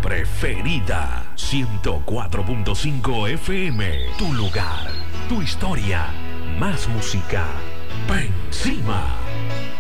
preferida. 104.5 FM, tu lugar, tu historia, más música. Pa' encima.